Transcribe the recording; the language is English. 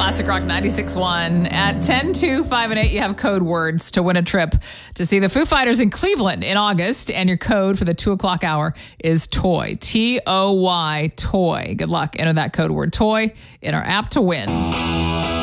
Classic Rock 96.1. At 10, 2, 5, and 8, you have code words to win a trip to see the Foo Fighters in Cleveland in August. And your code for the 2 o'clock hour is TOY. TOY, TOY. Good luck. Enter that code word TOY in our app to win.